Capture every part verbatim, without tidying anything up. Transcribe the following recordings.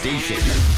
station.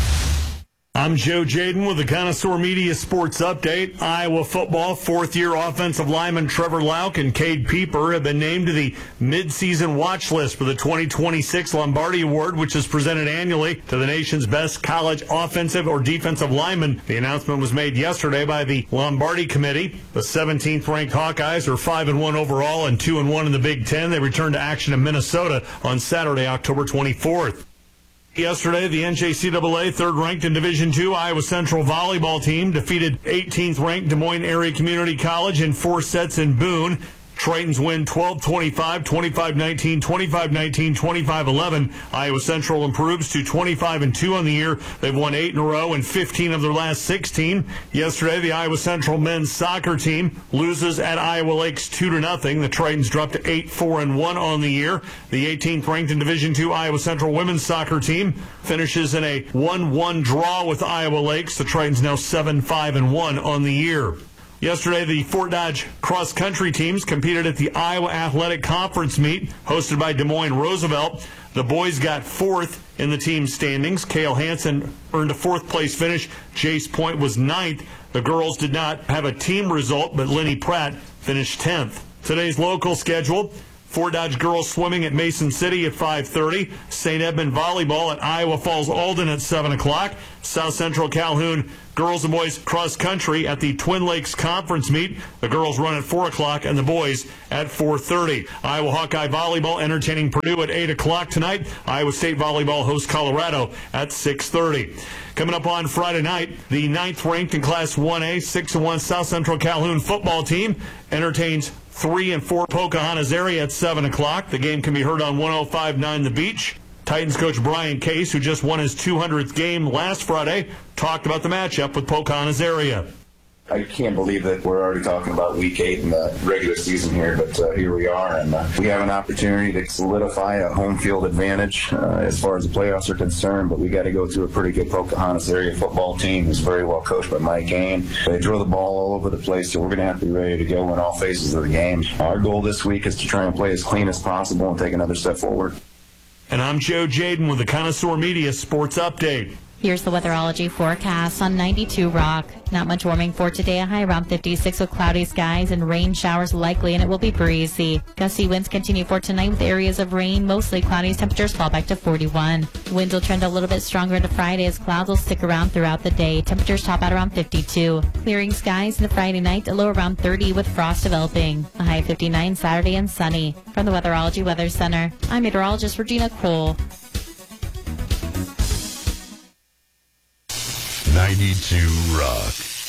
I'm Joe Jaden with the Connoisseur Media Sports Update. Iowa football fourth-year offensive lineman Trevor Lauk and Cade Pieper have been named to the mid-season watch list for the twenty twenty-six Lombardi Award, which is presented annually to the nation's best college offensive or defensive lineman. The announcement was made yesterday by the Lombardi Committee. The seventeenth-ranked Hawkeyes are five and one overall and two and one in the Big Ten. They return to action in Minnesota on Saturday, October twenty-fourth. Yesterday, the N J C A A third-ranked in Division two Iowa Central volleyball team defeated eighteenth-ranked Des Moines Area Community College in four sets in Boone. Tritons win twelve twenty-five, twenty-five nineteen, twenty-five nineteen, twenty-five eleven. Iowa Central improves to twenty-five and two on the year. They've won eight in a row and fifteen of their last sixteen. Yesterday, the Iowa Central men's soccer team loses at Iowa Lakes two to nothing. The Tritons dropped to eight four and one on the year. The eighteenth ranked in Division two Iowa Central women's soccer team finishes in a one one draw with Iowa Lakes. The Tritons now seven five and one on the year. Yesterday, the Fort Dodge cross-country teams competed at the Iowa Athletic Conference meet hosted by Des Moines Roosevelt. The boys got fourth in the team standings. Cale Hansen earned a fourth-place finish. Jace Point was ninth. The girls did not have a team result, but Lenny Pratt finished tenth. Today's local schedule: Fort Dodge girls swimming at Mason City at five thirty. Saint Edmund volleyball at Iowa Falls Alden at seven o'clock. South Central Calhoun girls and boys cross country at the Twin Lakes Conference meet. The girls run at four o'clock and the boys at four thirty. Iowa Hawkeye volleyball entertaining Purdue at eight o'clock tonight. Iowa State volleyball hosts Colorado at six thirty. Coming up on Friday night, the ninth ranked in Class one A, six and one South Central Calhoun football team entertains three and four Pocahontas area at seven o'clock. The game can be heard on one oh five point nine The Beach. Titans coach Brian Case, who just won his two hundredth game last Friday, talked about the matchup with Pocahontas area. I can't believe that we're already talking about week eight in the regular season here, but uh, here we are, and uh, we have an opportunity to solidify a home field advantage uh, as far as the playoffs are concerned, but we got to go through a pretty good Pocahontas area football team who's very well coached by Mike Gain. They throw the ball all over the place, so we're going to have to be ready to go in all phases of the game. Our goal this week is to try and play as clean as possible and take another step forward. And I'm Joe Jaden with the Connoisseur Media Sports Update. Here's the weatherology forecast on ninety-two Rock. Not much warming for today. A high around fifty-six with cloudy skies and rain showers likely, and it will be breezy. Gusty winds continue for tonight with areas of rain, mostly cloudy. Temperatures fall back to forty-one. Winds will trend a little bit stronger into Friday as clouds will stick around throughout the day. Temperatures top out around fifty-two. Clearing skies into Friday night, a low around thirty with frost developing. A high of fifty-nine Saturday and sunny. From the Weatherology Weather Center, I'm meteorologist Regina Cole. ninety-two Rock.